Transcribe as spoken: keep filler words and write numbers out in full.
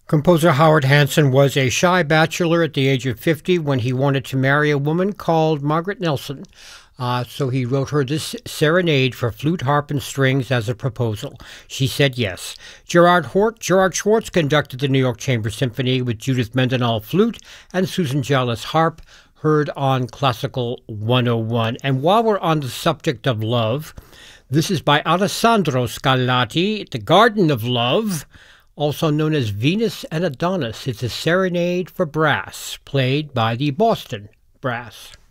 Composer Howard Hanson was a shy bachelor at the age of fifty when he wanted to marry a woman called Margaret Nelson. Uh, so he wrote her this serenade for flute, harp, and strings as a proposal. She said yes. Gerard Hort, Gerard Schwartz conducted the New York Chamber Symphony with Judith Mendenhall flute and Susan Jallis harp, heard on Classical one oh one. And while we're on the subject of love, this is by Alessandro Scarlatti, The Garden of Love, also known as Venus and Adonis. It's a serenade for brass, played by the Boston Brass.